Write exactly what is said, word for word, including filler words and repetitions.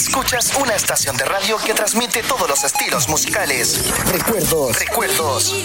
Escuchas una estación de radio que transmite todos los estilos musicales. Recuerdos, recuerdos.